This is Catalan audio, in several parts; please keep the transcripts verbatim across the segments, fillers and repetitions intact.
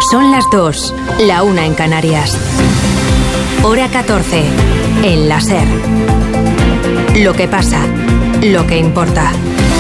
Son las dos, la una en Canarias. Hora catorce, en la SER. Lo que pasa, lo que importa.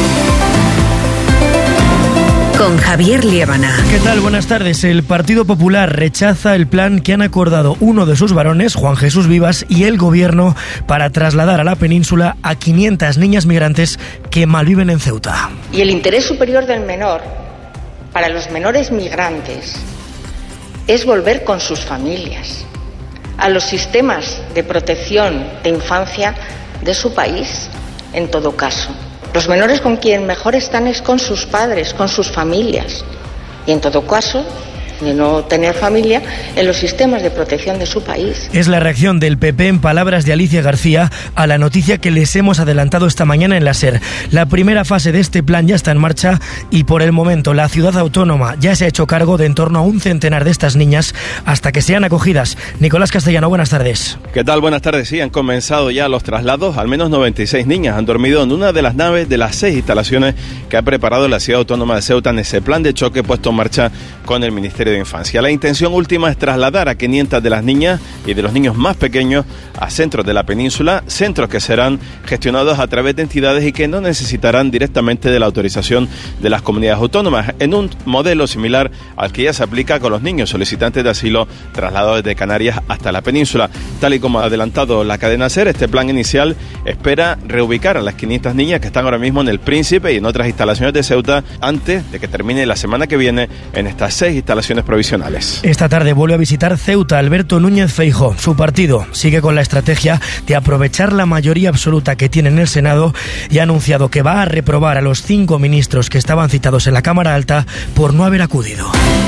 Con Javier Liébana. ¿Qué tal? Buenas tardes. El Partido Popular rechaza el plan que han acordado uno de sus varones, Juan Jesús Vivas, y el Gobierno para trasladar a la península a quinientas niñas migrantes que malviven en Ceuta. Y el interés superior del menor, para los menores migrantes, es volver con sus familias a los sistemas de protección de infancia de su país, en todo caso. Los menores con quien mejor están es con sus padres, con sus familias. Y en todo caso, de no tener familia, en los sistemas de protección de su país. Es la reacción del P P, en palabras de Alicia García, a la noticia que les hemos adelantado esta mañana en la SER. La primera fase de este plan ya está en marcha y por el momento la ciudad autónoma ya se ha hecho cargo de en torno a un centenar de estas niñas hasta que sean acogidas. Nicolás Castellano, buenas tardes. ¿Qué tal? Buenas tardes. Sí, han comenzado ya los traslados. Al menos noventa y seis niñas han dormido en una de las naves de las seis instalaciones que ha preparado la ciudad autónoma de Ceuta en ese plan de choque puesto en marcha con el Ministerio de Infancia. La intención última es trasladar a quinientas de las niñas y de los niños más pequeños a centros de la península, centros que serán gestionados a través de entidades y que no necesitarán directamente de la autorización de las comunidades autónomas, en un modelo similar al que ya se aplica con los niños solicitantes de asilo trasladados desde Canarias hasta la península. Tal y como ha adelantado la cadena SER, este plan inicial espera reubicar a las quinientas niñas que están ahora mismo en el Príncipe y en otras instalaciones de Ceuta antes de que termine la semana que viene en estas seis instalaciones provisionales. Esta tarde vuelve a visitar Ceuta Alberto Núñez Feijóo. Su partido sigue con la estrategia de aprovechar la mayoría absoluta que tiene en el Senado y ha anunciado que va a reprobar a los cinco ministros que estaban citados en la Cámara Alta por no haber acudido.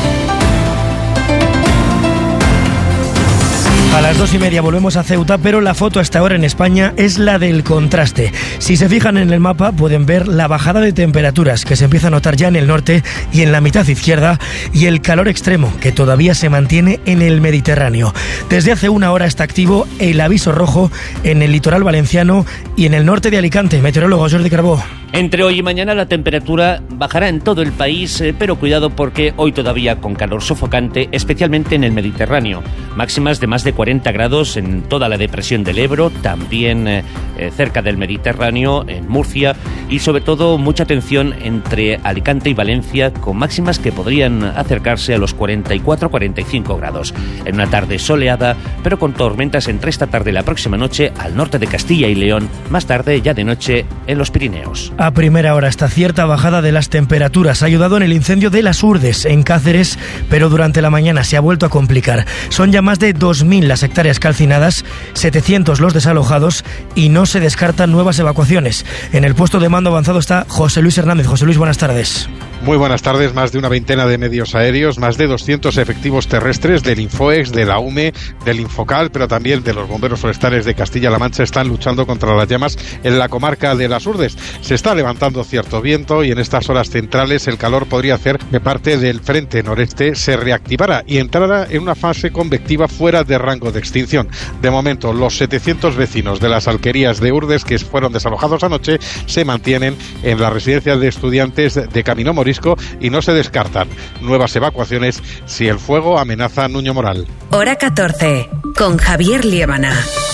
A las dos y media volvemos a Ceuta, pero la foto hasta ahora en España es la del contraste. Si se fijan en el mapa pueden ver la bajada de temperaturas que se empieza a notar ya en el norte y en la mitad izquierda y el calor extremo que todavía se mantiene en el Mediterráneo. Desde hace una hora está activo el aviso rojo en el litoral valenciano y en el norte de Alicante. Meteorólogo Jordi Carbó. Entre hoy y mañana la temperatura bajará en todo el país, eh, pero cuidado porque hoy todavía con calor sofocante, especialmente en el Mediterráneo. Máximas de más de cuarenta grados en toda la depresión del Ebro, también eh, cerca del Mediterráneo, en Murcia, y sobre todo mucha tensión entre Alicante y Valencia, con máximas que podrían acercarse a los cuarenta y cuatro a cuarenta y cinco grados. En una tarde soleada, pero con tormentas entre esta tarde y la próxima noche al norte de Castilla y León, más tarde ya de noche en los Pirineos. A primera hora esta cierta bajada de las temperaturas ha ayudado en el incendio de Las Urdes, en Cáceres, pero durante la mañana se ha vuelto a complicar. Son ya más de dos mil las hectáreas calcinadas, setecientos los desalojados y no se descartan nuevas evacuaciones. En el puesto de mando avanzado está José Luis Hernández. José Luis, buenas tardes. Muy buenas tardes. Más de una veintena de medios aéreos, más de doscientos efectivos terrestres del Infoex, de la U M E, del Infocal, pero también de los bomberos forestales de Castilla-La Mancha están luchando contra las llamas en la comarca de Las Urdes. Se está levantando cierto viento y en estas horas centrales el calor podría hacer que parte del frente noreste se reactivara y entrara en una fase convectiva fuera de rango de extinción. De momento, los setecientos vecinos de las alquerías de Urdes que fueron desalojados anoche se mantienen en las residencias de estudiantes de Camino Morisco y no se descartan nuevas evacuaciones si el fuego amenaza a Nuño Moral. Hora catorce, con Javier Liébana.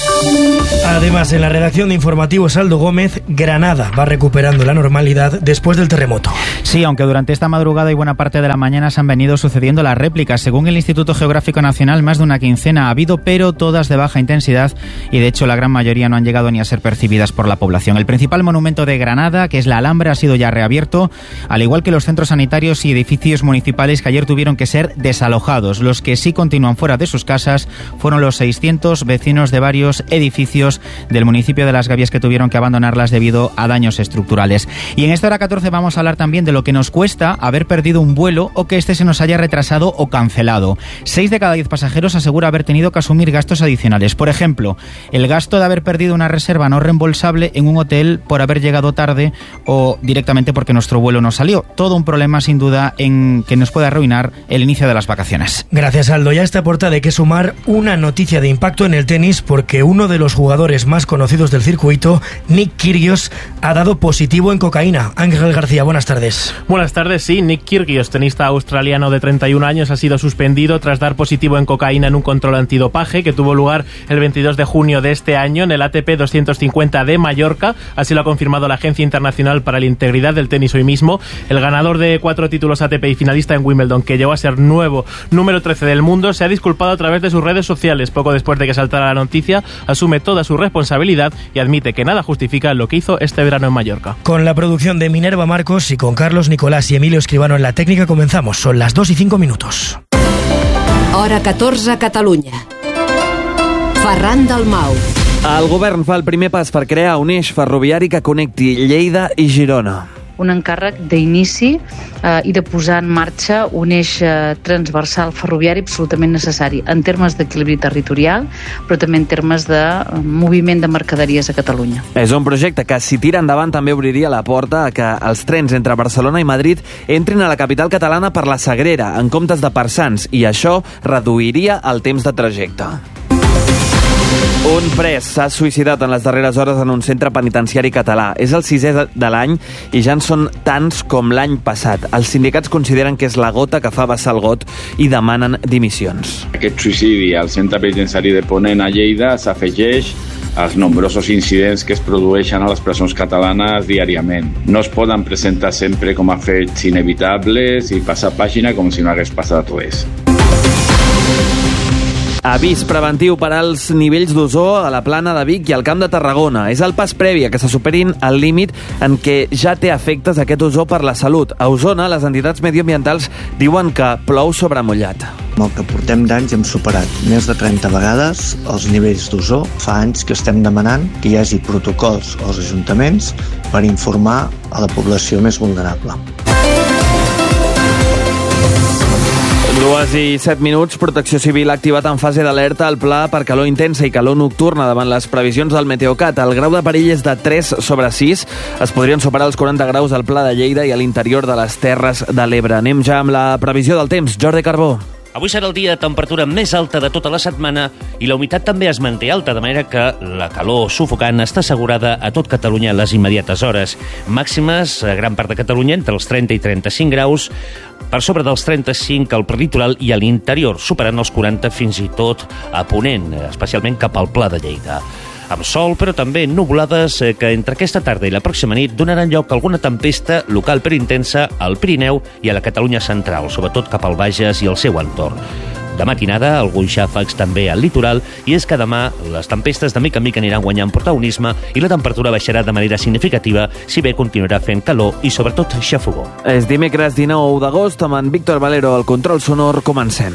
Además, en la redacción de informativos Aldo Gómez, Granada va recuperando la normalidad después del terremoto. Sí, aunque durante esta madrugada y buena parte de la mañana se han venido sucediendo las réplicas. Según el Instituto Geográfico Nacional, más de una quincena ha habido, pero todas de baja intensidad y de hecho la gran mayoría no han llegado ni a ser percibidas por la población. El principal monumento de Granada, que es la Alhambra, ha sido ya reabierto, al igual que los centros sanitarios y edificios municipales que ayer tuvieron que ser desalojados. Los que sí continúan fuera de sus casas fueron los seiscientos vecinos de varios edificios del municipio de Las Gavias que tuvieron que abandonarlas debido a daños estructurales. Y en esta hora catorce vamos a hablar también de lo que nos cuesta haber perdido un vuelo o que este se nos haya retrasado o cancelado. Seis de cada diez pasajeros asegura haber tenido que asumir gastos adicionales. Por ejemplo, el gasto de haber perdido una reserva no reembolsable en un hotel por haber llegado tarde o directamente porque nuestro vuelo no salió. Todo un problema sin duda en que nos puede arruinar el inicio de las vacaciones. Gracias, Aldo. Ya a esta portada hay que sumar una noticia de impacto en el tenis porque un uno de los jugadores más conocidos del circuito, Nick Kyrgios, ha dado positivo en cocaína. Ángel García, buenas tardes. Buenas tardes, sí. Nick Kyrgios, tenista australiano de treinta y un años, ha sido suspendido tras dar positivo en cocaína en un control antidopaje que tuvo lugar el veintidós de junio de este año en el A T P doscientos cincuenta de Mallorca. Así lo ha confirmado la Agencia Internacional para la Integridad del Tenis hoy mismo. El ganador de cuatro títulos A T P y finalista en Wimbledon, que llegó a ser nuevo número trece del mundo, se ha disculpado a través de sus redes sociales. Poco después de que saltara la noticia, asume toda su responsabilidad y admite que nada justifica lo que hizo este verano en Mallorca. Con la producción de Minerva Marcos y con Carlos Nicolás y Emilio Escribano en la técnica comenzamos. Son las dos y cinco minutos. Hora catorze a Catalunya. Ferran Dalmau. El govern fa el primer pas per crear un eix ferroviari que connecti Lleida i Girona. Un encàrrec d'inici eh, i de posar en marxa un eix eh, transversal ferroviari absolutament necessari en termes d'equilibri territorial, però també en termes de eh, moviment de mercaderies a Catalunya. És un projecte que, si tira endavant, també obriria la porta a que els trens entre Barcelona i Madrid entrin a la capital catalana per la Sagrera, en comptes de per Sants, i això reduiria el temps de trajecte. Un pres s'ha suïcidat en les darreres hores en un centre penitenciari català. És el sisè de l'any i ja en són tants com l'any passat. Els sindicats consideren que és la gota que fa vessar el got i demanen dimissions. Aquest suïcidi al centre penitenciari de Ponent a Lleida s'afegeix als nombrosos incidents que es produeixen a les presons catalanes diàriament. No es poden presentar sempre com a fets inevitables i passar pàgina com si no hagués passat res. Avís preventiu per als nivells d'ozó a la Plana de Vic i al Camp de Tarragona. És el pas previ a que se superin el límit en què ja té efectes aquest ozó per la salut. A Osona, les entitats mediambientals diuen que plou sobre mullat. Amb el que portem d'anys hem superat més de trenta vegades els nivells d'ozó. Fa anys que estem demanant que hi hagi protocols als ajuntaments per informar a la població més vulnerable. Dues i set minuts. Protecció Civil ha activat en fase d'alerta el pla per calor intensa i calor nocturna davant les previsions del Meteocat. El grau de perill és de tres sobre sis. Es podrien superar els quaranta graus al Pla de Lleida i a l'interior de les Terres de l'Ebre. Anem ja amb la previsió del temps. Jordi Carbó. Avui serà el dia de temperatura més alta de tota la setmana i la humitat també es manté alta, de manera que la calor sufocant està assegurada a tot Catalunya a les immediates hores. Màximes a gran part de Catalunya entre els trenta i trenta-cinc graus, per sobre dels trenta-cinc al prelitoral i a l'interior, superant els quaranta fins i tot a Ponent, especialment cap al Pla de Lleida. Amb sol, però també nuvolades que entre aquesta tarda i la pròxima nit donaran lloc a alguna tempesta local però intensa al Pirineu i a la Catalunya central, sobretot cap al Bages i el seu entorn. De matinada, alguns xàfecs també al litoral, i és que demà les tempestes de mica en mica aniran guanyant protagonisme i la temperatura baixarà de manera significativa, si bé continuarà fent calor i sobretot xafogó. És dimecres dinou d'agost, amb en Víctor Valero al control sonor. Comencem.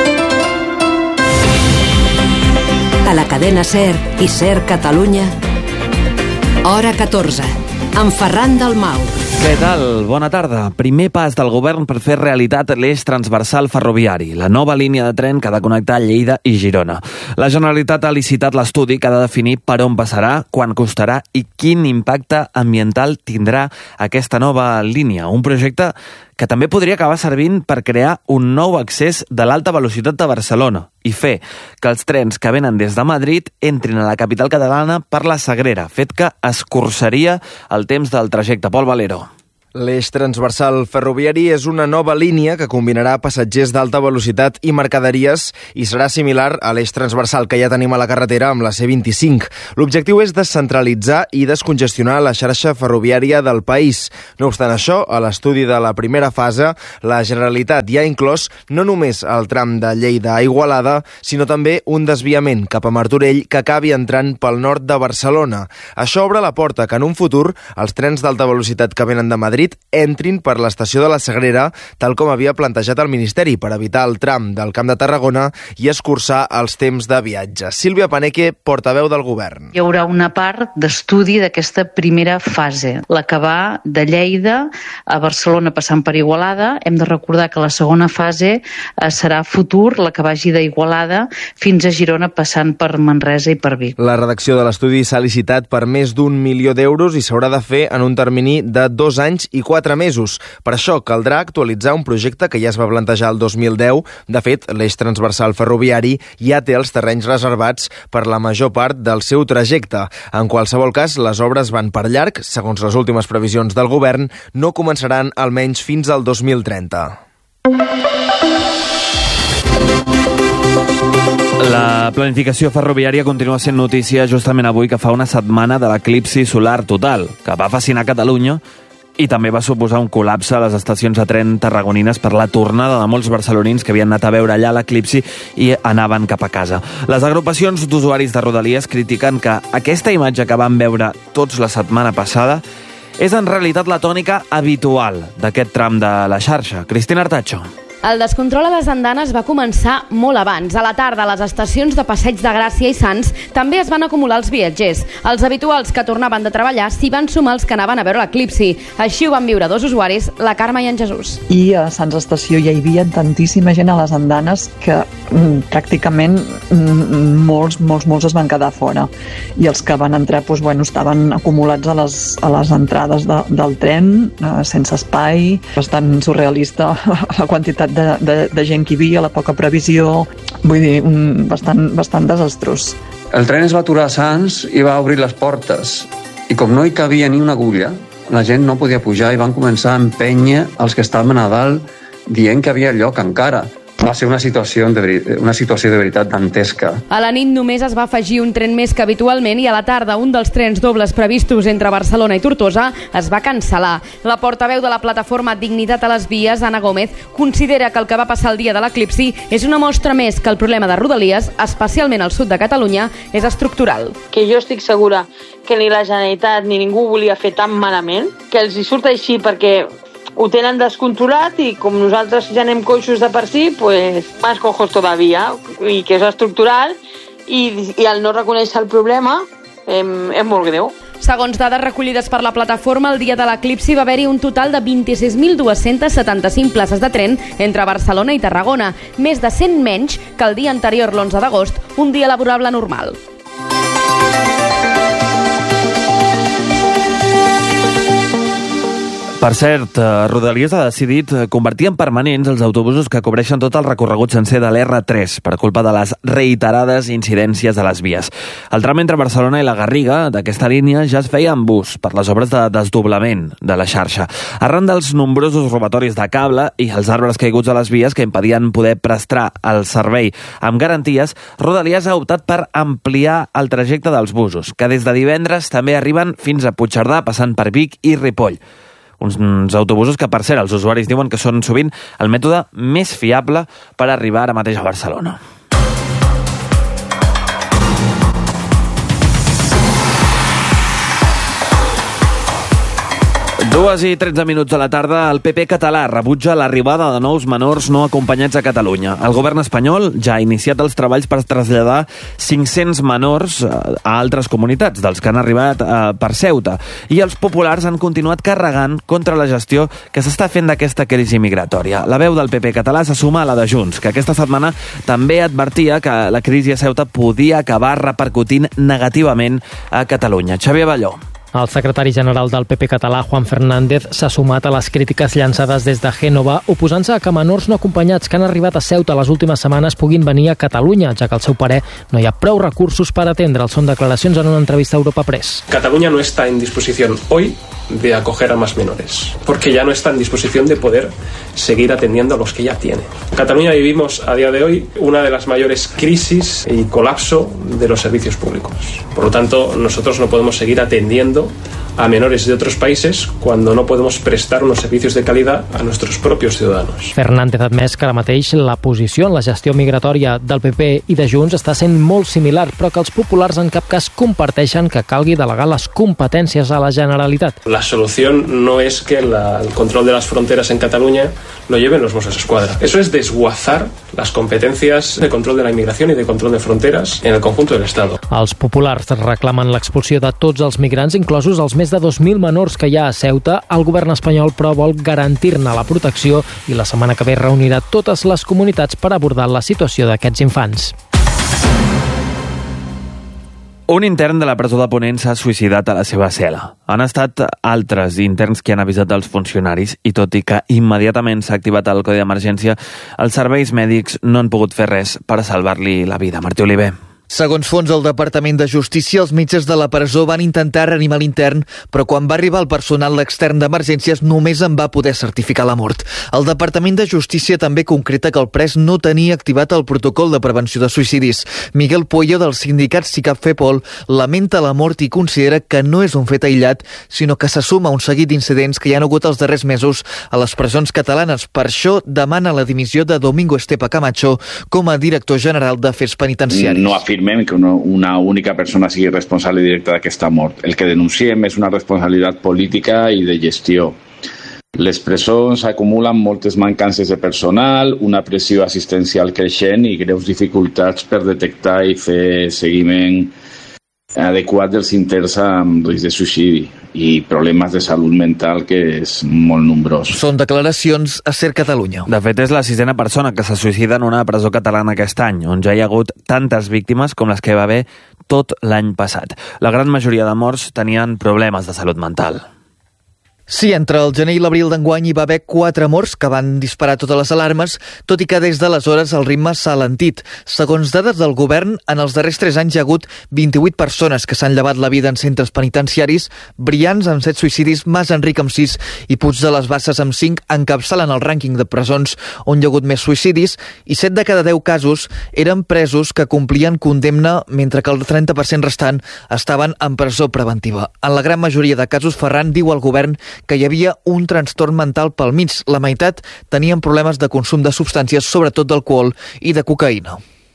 A la cadena SER i SER Catalunya, hora catorze, amb Ferran Dalmau. Què tal? Bona tarda. Primer pas del govern per fer realitat l'eix transversal ferroviari, la nova línia de tren que ha de connectar Lleida i Girona. La Generalitat ha licitat l'estudi que ha de definir per on passarà, quan costarà i quin impacte ambiental tindrà aquesta nova línia. Un projecte que també podria acabar servint per crear un nou accés de l'alta velocitat de Barcelona i fer que els trens que venen des de Madrid entrin a la capital catalana per la Sagrera, fet que escurçaria el temps del trajecte. Pol Valero. L'eix transversal ferroviari és una nova línia que combinarà passatgers d'alta velocitat i mercaderies i serà similar a l'eix transversal que ja tenim a la carretera amb la C vint-i-cinc. L'objectiu és descentralitzar i descongestionar la xarxa ferroviària del país. No obstant això, a l'estudi de la primera fase, la Generalitat ja ha inclòs no només el tram de Lleida a Igualada, sinó també un desviament cap a Martorell que acabi entrant pel nord de Barcelona. Això obre la porta que en un futur els trens d'alta velocitat que venen de Madrid entrin per l'estació de la Sagrera, tal com havia plantejat el Ministeri, per evitar el tram del Camp de Tarragona i escurçar els temps de viatge. Sílvia Paneque, portaveu del govern. Hi haurà una part d'estudi d'aquesta primera fase, la que va de Lleida a Barcelona passant per Igualada. Hem de recordar que la segona fase eh, serà futur, la que vagi d'Igualada fins a Girona passant per Manresa i per Vic. La redacció de l'estudi s'ha licitat per més d'un milió d'euros i s'haurà de fer en un termini de dos anys i quatre mesos. Per això caldrà actualitzar un projecte que ja es va plantejar el dos mil deu. De fet, l'eix transversal ferroviari ja té els terrenys reservats per la major part del seu trajecte. En qualsevol cas, les obres van per llarg. Segons les últimes previsions del govern, no començaran almenys fins al dos mil trenta. La planificació ferroviària continua sent notícia justament avui, que fa una setmana de l'eclipsi solar total, que va fascinar Catalunya i també va suposar un col·lapse a les estacions de tren tarragonines per la tornada de molts barcelonins que havien anat a veure allà l'eclipsi i anaven cap a casa. Les agrupacions d'usuaris de Rodalies critiquen que aquesta imatge que van veure tots la setmana passada és en realitat la tònica habitual d'aquest tram de la xarxa. Cristina Artacho. El descontrol a les andanes va començar molt abans. A la tarda, a les estacions de Passeig de Gràcia i Sants també es van acumular els viatgers. Els habituals que tornaven de treballar s'hi van sumar els que anaven a veure l'eclipsi. Així ho van viure dos usuaris, la Carme i en Jesús. I a Sants Estació ja hi havia tantíssima gent a les andanes que mm, pràcticament mm, molts, molts, molts es van quedar fora. I els que van entrar doncs, bueno, estaven acumulats a les, a les entrades de, del tren, eh, sense espai, bastant surrealista la quantitat De, de, de gent que hi havia, la poca previsió, vull dir, un, bastant, bastant desastrós. El tren es va aturar a Sants i va obrir les portes, i com no hi cabia ni una agulla, la gent no podia pujar i van començar a empènyer els que estaven a dalt dient que havia lloc encara. Va ser una situació de, una situació de veritat dantesca. A la nit només es va afegir un tren més que habitualment i a la tarda un dels trens dobles previstos entre Barcelona i Tortosa es va cancel·lar. La portaveu de la plataforma Dignitat a les Vies, Anna Gómez, considera que el que va passar el dia de l'eclipsi és una mostra més que el problema de Rodalies, especialment al sud de Catalunya, és estructural. Que jo estic segura que ni la Generalitat ni ningú volia fer tan malament, que els hi surt així perquè ho tenen descontrolat i com nosaltres ja anem coixos de per si, pues más cojos todavía, i que és estructural i, i al no reconèixer el problema eh, és molt greu. Segons dades recollides per la plataforma, el dia de l'eclipsi va haver-hi un total de vint-i-sis mil dues-centes setanta-cinc places de tren entre Barcelona i Tarragona, més de cent menys que el dia anterior, l'onze d'agost, un dia laborable normal. Per cert, Rodalies ha decidit convertir en permanents els autobusos que cobreixen tot el recorregut sencer de l'erre tres per culpa de les reiterades incidències a les vies. El tram entre Barcelona i la Garriga d'aquesta línia ja es feia en bus per les obres de desdoblament de la xarxa. Arran dels nombrosos robatoris de cable i els arbres caiguts a les vies que impedien poder prestar el servei amb garanties, Rodalies ha optat per ampliar el trajecte dels busos, que des de divendres també arriben fins a Puigcerdà, passant per Vic i Ripoll. Uns autobusos que, per cert, els usuaris diuen que són sovint el mètode més fiable per arribar ara mateix a Barcelona. Dues i tretze minuts de la tarda, el pe pe català rebutja l'arribada de nous menors no acompanyats a Catalunya. El govern espanyol ja ha iniciat els treballs per traslladar cinc-cents menors a altres comunitats, dels que han arribat eh, per Ceuta. I els populars han continuat carregant contra la gestió que s'està fent d'aquesta crisi migratòria. La veu del pe pe català se suma a la de Junts, que aquesta setmana també advertia que la crisi a Ceuta podia acabar repercutint negativament a Catalunya. Xavier Balló. El secretari general del pe pe català, Juan Fernández, s'ha sumat a les crítiques llançades des de Gènova, oposant-se a que menors no acompanyats que han arribat a Ceuta les últimes setmanes puguin venir a Catalunya, ja que al seu parer no hi ha prou recursos per atendre'ls. Són declaracions en una entrevista a Europa Press. Cataluña no está en disposición hoy de acoger a más menores, porque ya no está en disposición de poder seguir atendiendo a los que ya tiene. En Cataluña vivimos a día de hoy una de las mayores crisis y colapso de los servicios públicos. Por lo tanto, nosotros no podemos seguir atendiendo a menores de otros países cuando no podemos prestar unos servicios de calidad a nuestros propios ciudadanos. Fernández ha admès que ara mateix la posició en la gestió migratòria del pe pe i de Junts està sent molt similar, però que els populars en cap cas comparteixen que calgui delegar les competències a la Generalitat. La solución no es que la, el control de las fronteras en Cataluña lo lleven los Mossos d'Esquadra. Eso es desguazar las competencias de control de la inmigración y de control de fronteras en el conjunto del Estado. Els populars reclamen l'expulsió de tots els migrants, inclosos els més de dos mil menors que hi ha a Ceuta. El govern espanyol, però, vol garantir-ne la protecció i la setmana que ve reunirà totes les comunitats per abordar la situació d'aquests infants. Un intern de la presó de Ponent s'ha suïcidat a la seva cel·la. Han estat altres interns que han avisat els funcionaris i tot i que immediatament s'ha activat el codi d'emergència, els serveis mèdics no han pogut fer res per salvar-li la vida. Martí Oliver. Segons fons del Departament de Justícia, els metges de la presó van intentar reanimar l'intern, però quan va arribar el personal extern d'emergències només en va poder certificar la mort. El Departament de Justícia també concreta que el pres no tenia activat el protocol de prevenció de suïcidis. Miguel Puello, del sindicat SICAP FEPOL, lamenta la mort i considera que no és un fet aïllat, sinó que se suma a un seguit d'incidents que hi ha hagut els darrers mesos a les presons catalanes. Per això demana la dimissió de Domingo Estepa Camacho com a director general d'Afers Penitenciaris. No afirmem que una, una única persona sigui responsable directa d'aquesta mort. El que denunciem és una responsabilitat política i de gestió. Les presons acumulen moltes mancances de personal, una pressió assistencial creixent i greus dificultats per detectar i fer seguiment adequat dels interns amb risc de suïcidi i problemes de salut mental que és molt nombrós. Són declaracions a Ser Catalunya. De fet, és la sisena persona que se suïcida en una presó catalana aquest any, on ja hi ha hagut tantes víctimes com les que va haver tot l'any passat. La gran majoria de morts tenien problemes de salut mental. Sí, entre el gener i l'abril d'enguany hi va haver quatre morts que van disparar totes les alarmes, tot i que des d'aleshores el ritme s'ha alentit. Segons dades del govern, en els darrers tres anys hi ha hagut vint-i-vuit persones que s'han llevat la vida en centres penitenciaris, Brians amb set suïcidis, Mas Enric amb sis i Puig de les Basses amb cinc encapçalen el rànquing de presons on hi ha hagut més suïcidis, i set de cada deu casos eren presos que complien condemna, mentre que el trenta per cent restant estaven en presó preventiva. En la gran majoria de casos, Ferran diu al govern que hi havia un trastorn mental pel mig. La meitat tenien problemes de consum de substàncies, sobretot d'alcohol i de cocaïna.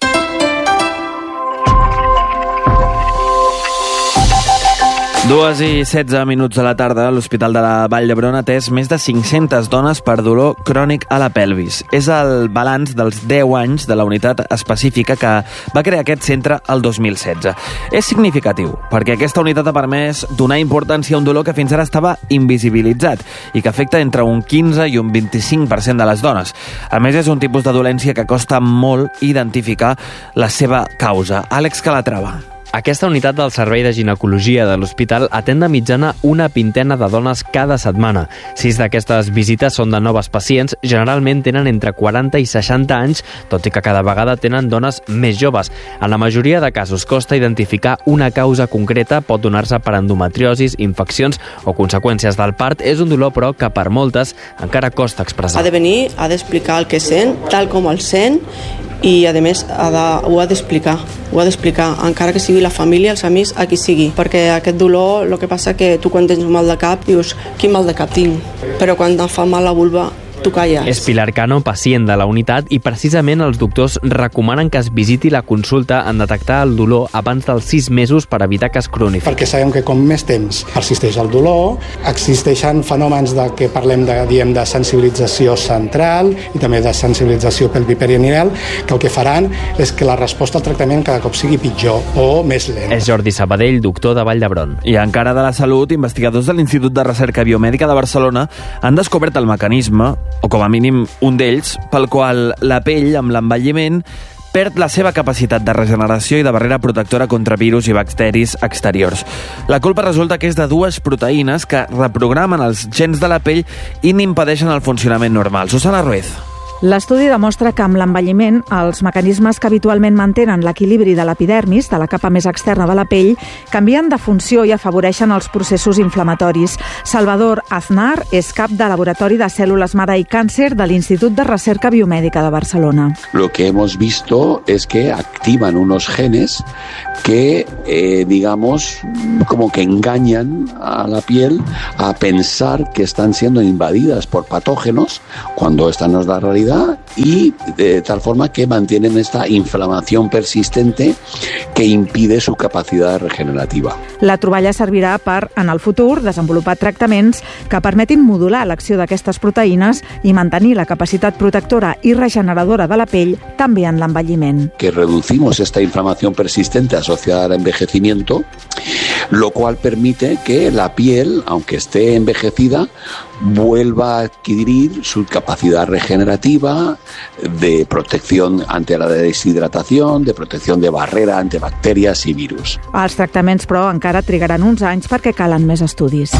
Dues i setze minuts de la tarda, l'Hospital de la Vall d'Hebron ha atès més de cinc-centes dones per dolor crònic a la pelvis. És el balanç dels deu anys de la unitat específica que va crear aquest centre el dos mil setze. És significatiu, perquè aquesta unitat ha permès donar importància a un dolor que fins ara estava invisibilitzat i que afecta entre un quinze i un vint-i-cinc per cent de les dones. A més, és un tipus de dolència que costa molt identificar la seva causa. Àlex Calatrava. Aquesta unitat del Servei de Ginecologia de l'Hospital atén de mitjana una vintena de dones cada setmana. Sis d'aquestes visites són de noves pacients, generalment tenen entre quaranta i seixanta anys, tot i que cada vegada tenen dones més joves. En la majoria de casos costa identificar una causa concreta, pot donar-se per endometriosis, infeccions o conseqüències del part. És un dolor, però, que per moltes encara costa expressar. Ha de venir, ha d'explicar el que sent, tal com el sent, i a més ha de, ho ha d'explicar ho ha d'explicar, encara que sigui la família, els amics, a qui sigui, perquè aquest dolor, el que passa que tu quan tens un mal de cap dius, quin mal de cap tinc, però quan em fa mal la vulva tu calles. És Pilar Cano, pacient de la unitat, i precisament els doctors recomanen que es visiti la consulta en detectar el dolor abans dels sis mesos per evitar que es cronifiqui. Perquè sabem que com més temps persisteix el dolor, existeixen fenòmens de que parlem de, diem, de sensibilització central i també de sensibilització pelviperineal, que el que faran és que la resposta al tractament cada cop sigui pitjor o més lent. És Jordi Sabadell, doctor de Vall d'Hebron. I encara de la salut, investigadors de l'Institut de Recerca Biomèdica de Barcelona han descobert el mecanisme, o com a mínim un d'ells, pel qual la pell, amb l'envelliment, perd la seva capacitat de regeneració i de barrera protectora contra virus i bacteris exteriors. La culpa resulta que és de dues proteïnes que reprogramen els gens de la pell i n'impedeixen el funcionament normal. Susana Ruiz. L'estudi demostra que amb l'envelliment els mecanismes que habitualment mantenen l'equilibri de l'epidermis, de la capa més externa de la pell, canvien de funció i afavoreixen els processos inflamatoris. Salvador Aznar és cap de Laboratori de Cèl·lules Mare i Càncer de l'Institut de Recerca Biomèdica de Barcelona. Lo que hemos visto es que activan unos genes que, eh, digamos, como que engañan a la piel a pensar que están siendo invadidas por patógenos, cuando esta no es la realidad, y de tal forma que mantienen esta inflamación persistente que impide su capacidad regenerativa. La troballa servirà per, en el futur, desenvolupar tractaments que permetin modular l'acció d'aquestes proteïnes i mantenir la capacitat protectora i regeneradora de la pell també en l'envelliment. Que reducimos esta inflamación persistente asociada al envejecimiento, lo cual permite que la piel, aunque esté envejecida, vuelva a adquirir su capacidad regenerativa de protección ante la deshidratación, de protección de barrera ante bacterias i virus. Els tractaments, però, encara trigaran uns anys perquè calen més estudis.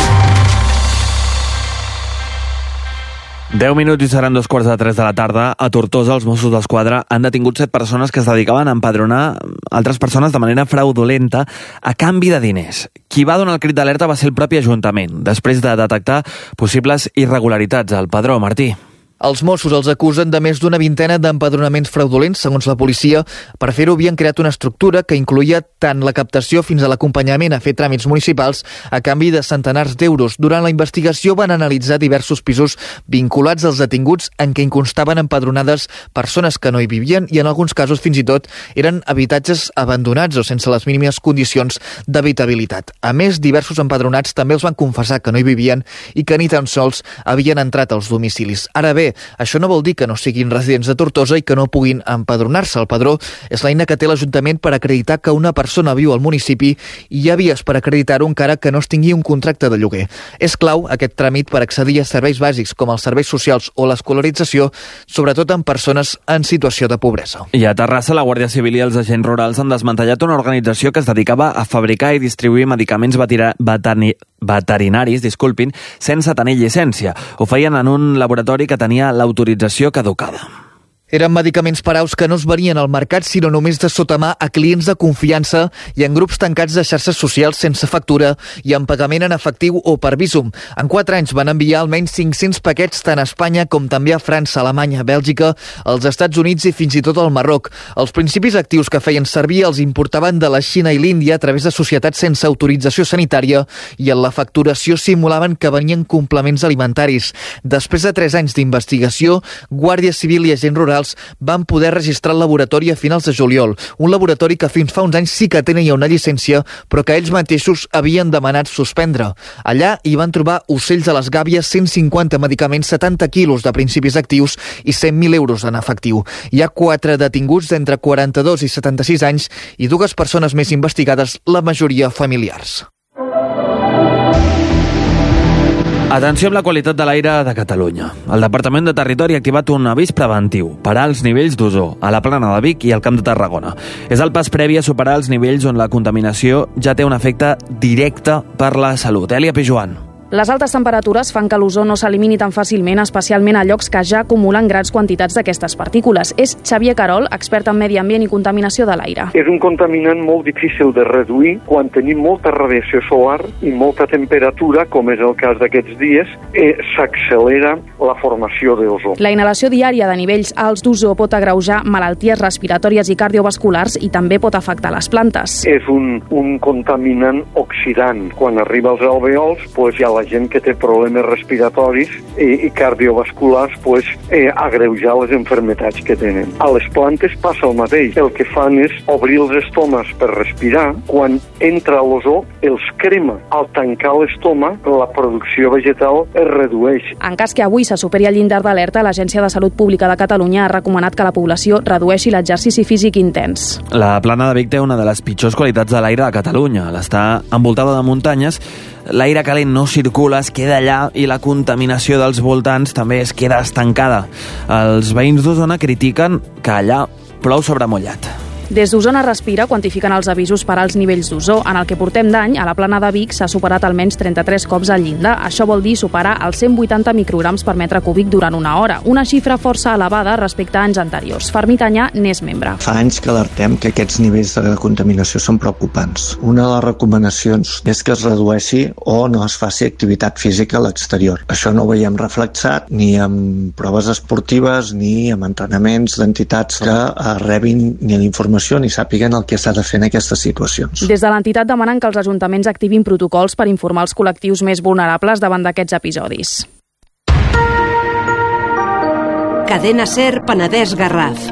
deu minuts i seran dos quarts de tres de la tarda. A Tortosa, els Mossos d'Esquadra han detingut set persones que es dedicaven a empadronar altres persones de manera fraudulenta a canvi de diners. Qui va donar el crit d'alerta va ser el propi Ajuntament, després de detectar possibles irregularitats al padró. Martí. Els Mossos els acusen de més d'una vintena d'empadronaments fraudulents, segons la policia. Per fer-ho havien creat una estructura que incluïa tant la captació fins a l'acompanyament a fer tràmits municipals a canvi de centenars d'euros. Durant la investigació van analitzar diversos pisos vinculats als detinguts en què constaven empadronades persones que no hi vivien i en alguns casos fins i tot eren habitatges abandonats o sense les mínimes condicions d'habitabilitat. A més, diversos empadronats també els van confessar que no hi vivien i que ni tan sols havien entrat als domicilis. Ara bé, això no vol dir que no siguin residents de Tortosa i que no puguin empadronar-se. El padró és l'eina que té l'Ajuntament per acreditar que una persona viu al municipi i hi ha vies per acreditar-ho encara que no es tingui un contracte de lloguer. És clau aquest tràmit per accedir a serveis bàsics com els serveis socials o l'escolarització, sobretot en persones en situació de pobresa. I a Terrassa, la Guàrdia Civil i els agents rurals han desmantellat una organització que es dedicava a fabricar i distribuir medicaments veterinari veterinaris, disculpin, sense tenir llicència. Ho feien en un laboratori que tenia l'autorització caducada. Eren medicaments per aus que no es venien al mercat, sinó només de sota mà a clients de confiança i en grups tancats de xarxes socials sense factura i en pagament en efectiu o per Bizum. En quatre anys van enviar almenys cinc-cents paquets tant a Espanya com també a França, Alemanya, Bèlgica, als Estats Units i fins i tot al Marroc. Els principis actius que feien servir els importaven de la Xina i l'Índia a través de societats sense autorització sanitària i en la facturació simulaven que venien complements alimentaris. Després de tres anys d'investigació, Guàrdia Civil i agents rurals van poder registrar el laboratori a finals de juliol, un laboratori que fins fa uns anys sí que tenia una llicència, però que ells mateixos havien demanat suspendre. Allà hi van trobar ocells a les gàbies, cent cinquanta medicaments, setanta quilos de principis actius i cent mil euros en efectiu. Hi ha quatre detinguts d'entre quaranta-dos i setanta-sis anys i dues persones més investigades, la majoria familiars. Atenció amb la qualitat de l'aire de Catalunya. El Departament de Territori ha activat un avís preventiu per als nivells d'ozó a la Plana de Vic i al Camp de Tarragona. És el pas previ a superar els nivells on la contaminació ja té un efecte directe per la salut. Elia Pijuan. Les altes temperatures fan que l'ozó no s'elimini tan fàcilment, especialment a llocs que ja acumulen grans quantitats d'aquestes partícules. És Xavier Carol, expert en medi ambient i contaminació de l'aire. És un contaminant molt difícil de reduir quan tenim molta radiació solar i molta temperatura, com és el cas d'aquests dies, eh, s'accelera la formació d'ozó. La inhalació diària de nivells alts d'ozó pot agreujar malalties respiratòries i cardiovasculars i també pot afectar les plantes. És un, un contaminant oxidant. Quan arriba als alveols, pues, hi ha la gent que té problemes respiratoris i, i cardiovasculars, pues, eh, agreujar les enfermetats que tenen. A les plantes passa el mateix. El que fan és obrir els estomes per respirar. Quan entra l'ozó, els crema. Al tancar l'estómac, la producció vegetal es redueix. En cas que avui se superi el llindar d'alerta, l'Agència de Salut Pública de Catalunya ha recomanat que la població redueixi l'exercici físic intens. La Plana de Vic té una de les pitjors qualitats de l'aire de Catalunya. L'està envoltada de muntanyes, l'aire calent no circula, es queda allà i la contaminació dels voltants també es queda estancada. Els veïns d'Osona critiquen que allà plou sobre mullat. Des d'Osona Respira quantifiquen els avisos per als nivells d'ozó. En el que portem d'any, a la Plana de Vic s'ha superat almenys trenta-tres cops el llindar. Això vol dir superar els cent vuitanta micrograms per metre cúbic durant una hora, una xifra força elevada respecte a anys anteriors. Fermí Tanyà n'és membre. Fa anys que alertem que aquests nivells de contaminació són preocupants. Una de les recomanacions és que es redueixi o no es faci activitat física a l'exterior. Això no ho veiem reflexat ni en proves esportives ni en entrenaments d'entitats que rebin ni l'informació ni sàpiguen el que s'ha de fer en aquestes situacions. Des de l'entitat demanen que els ajuntaments activin protocols per informar els col·lectius més vulnerables davant d'aquests episodis. Cadena SER Penedès Garraf.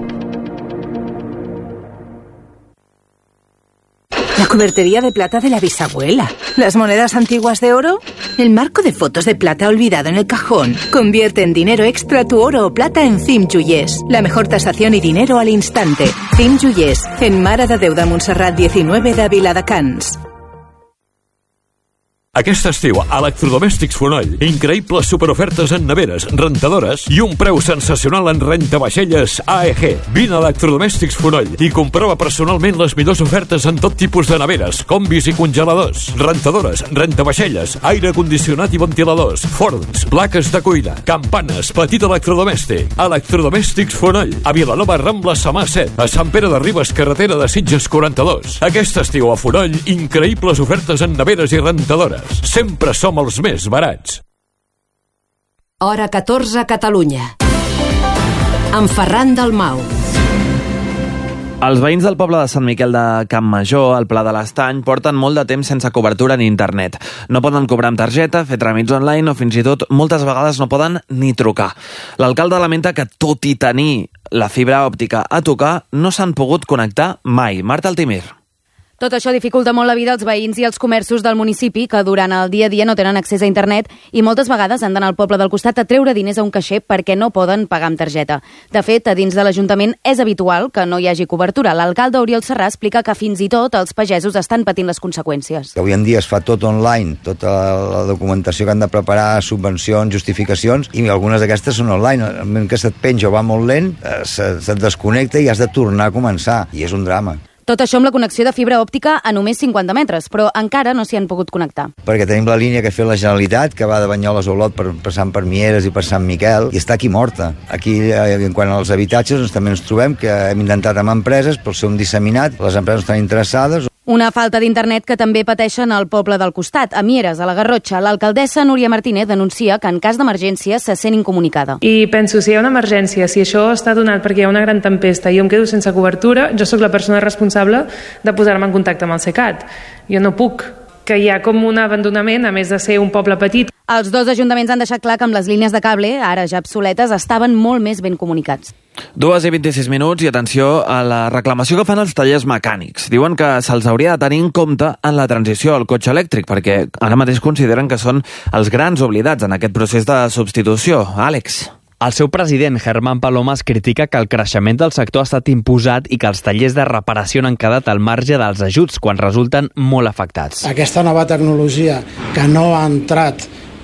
La cubertería de plata de la bisabuela. Las monedas antiguas de oro. El marco de fotos de plata olvidado en el cajón. Convierte en dinero extra tu oro o plata en C I M Joyers. La mejor tasación y dinero al instante. C I M Joyers. En Mare de Déu de Montserrat diecinueve de Viladecans. Aquest estiu, Electrodomèstics Fonoll. Increïbles superofertes en neveres, rentadores i un preu sensacional en rentavaixelles A E G. Vine a Electrodomèstics Fonoll i comprova personalment les millors ofertes en tot tipus de neveres, combis i congeladors, rentadores, rentavaixelles, aire condicionat i ventiladors, forns, plaques de cuina, campanes, petit electrodomèstic. Electrodomèstics Fonoll. A Vilanova, Rambla, Samà set. A Sant Pere de Ribes, carretera de Sitges quaranta-dos. Aquest estiu a Fonoll, increïbles ofertes en neveres i rentadores. Sempre som els més barats. Hora catorze, Catalunya. Amb Ferran Dalmau. Els veïns del poble de Sant Miquel de Campmajor, al Pla de l'Estany, porten molt de temps sense cobertura ni internet. No poden cobrar amb targeta, fer tràmits online o fins i tot moltes vegades no poden ni trucar. L'alcalde lamenta que, tot i tenir la fibra òptica a tocar, no s'han pogut connectar mai. Marta Altimir. Tot això dificulta molt la vida als veïns i als comerços del municipi que durant el dia a dia no tenen accés a internet i moltes vegades han d'anar al poble del costat a treure diners a un caixer perquè no poden pagar amb targeta. De fet, a dins de l'Ajuntament és habitual que no hi hagi cobertura. L'alcalde Oriol Serrà explica que fins i tot els pagesos estan patint les conseqüències. Avui en dia es fa tot online, tota la documentació que han de preparar, subvencions, justificacions, i algunes d'aquestes són online. El moment que se't penja o va molt lent, se't desconnecta i has de tornar a començar, i és un drama. Tot això amb la connexió de fibra òptica a només cinquanta metres, però encara no s'hi han pogut connectar. Perquè tenim la línia que ha fet la Generalitat, que va de Banyoles a Olot per, passant per Mieres i per Sant Miquel, i està aquí morta. Aquí, en quant als habitatges, doncs, també ens trobem que hem intentat amb empreses, però ser un disseminat, les empreses estan interessades. Una falta d'internet que també pateixen al poble del costat. A Mieres, a la Garrotxa, l'alcaldessa Núria Martínez denuncia que en cas d'emergència se sent incomunicada. I penso, si hi ha una emergència, si això està donat perquè hi ha una gran tempesta i jo em quedo sense cobertura, jo sóc la persona responsable de posar-me en contacte amb el SECAT. Jo no puc, que hi ha com un abandonament, a més de ser un poble petit. Els dos ajuntaments han deixat clar que amb les línies de cable, ara ja obsoletes, estaven molt més ben comunicats. Dues i vint-i-sis minuts i atenció a la reclamació que fan els tallers mecànics. Diuen que se'ls hauria de tenir en compte en la transició al cotxe elèctric, perquè ara mateix consideren que són els grans oblidats en aquest procés de substitució. Àlex. El seu president, Germán Palomas, critica que el creixement del sector ha estat imposat i que els tallers de reparació han quedat al marge dels ajuts quan resulten molt afectats. Aquesta nova tecnologia que no ha entrat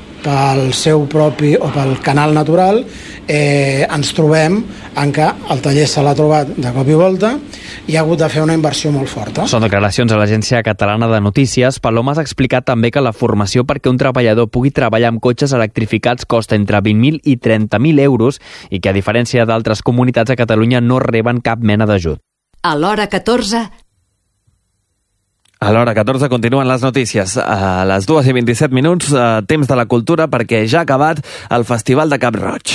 pel seu propi o pel canal natural, eh, ens trobem en què el taller se l'ha trobat de cop i volta i ha hagut de fer una inversió molt forta. Són declaracions a l'Agència Catalana de Notícies. Palomas ha explicat també que la formació perquè un treballador pugui treballar amb cotxes electrificats costa entre vint mil i trenta mil euros i que, a diferència d'altres comunitats a Catalunya, no reben cap mena d'ajut. A l'hora catorze... A l'hora catorze continuen les notícies. A les dues i vint-i-set minuts, eh, temps de la cultura, perquè ja ha acabat el Festival de Cap Roig.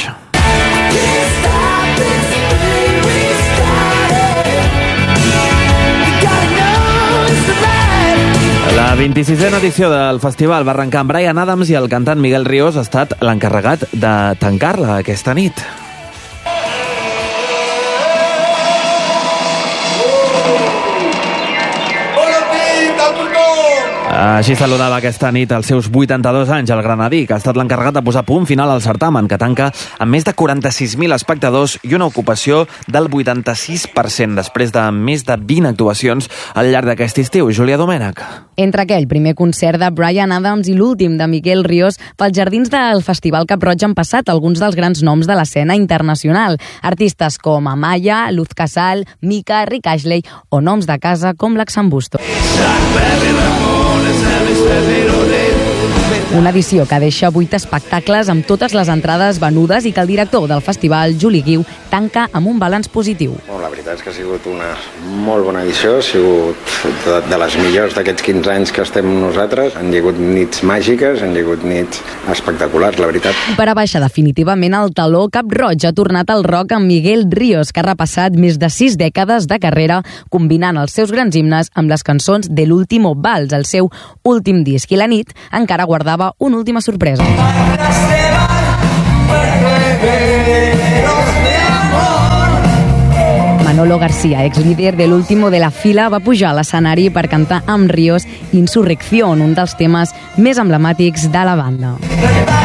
La vint-i-sisena edició del festival va arrencar amb Bryan Adams i el cantant Miguel Ríos ha estat l'encarregat de tancar-la aquesta nit. Així saludava aquesta nit als seus vuitanta-dos anys el granadí, que ha estat l'encarregat de posar punt final al certamen, que tanca amb més de quaranta-sis mil espectadors i una ocupació del vuitanta-sis per cent, després de més de vint actuacions al llarg d'aquest estiu. Júlia Domènech. Entre aquell primer concert de Bryan Adams i l'últim de Miguel Ríos, pels jardins del Festival Cap Roig han passat alguns dels grans noms de l'escena internacional. Artistes com Amaya, Luz Casal, Mika, Rick Ashley o noms de casa com l'Axambusto. Una edició que deixa vuit espectacles amb totes les entrades venudes i que el director del festival, Juli Guiu, tanca amb un balanç positiu. La veritat és que ha sigut una molt bona edició, ha sigut de, de les millors d'aquests quinze anys que estem nosaltres. Han hagut nits màgiques, han hagut nits espectaculars, la veritat. Per abaixar definitivament el taló, Cap Roig ha tornat al rock amb Miguel Ríos, que ha repassat més de sis dècades de carrera combinant els seus grans himnes amb les cançons de l'Último Vals, el seu últim disc, i la nit encara guardava una última sorpresa. Manolo García, exlíder de l'Último de la Fila, va pujar a l'escenari per cantar amb Ríos Insurrección, un dels temes més emblemàtics de la banda.